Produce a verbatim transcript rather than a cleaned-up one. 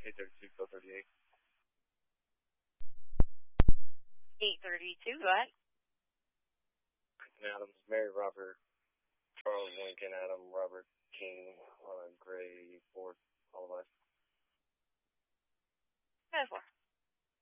eight thirty-two, code thirty-eight. eight thirty-two, go ahead. Adams, Mary, Robert, Charles, Lincoln, Adam, Robert, King, uh, Gray, Ford, all of us. ten four.